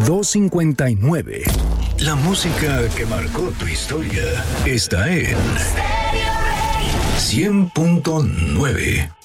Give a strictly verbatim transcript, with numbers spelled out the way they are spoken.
dos cincuenta y nueve. La música que marcó tu historia está en cien punto nueve.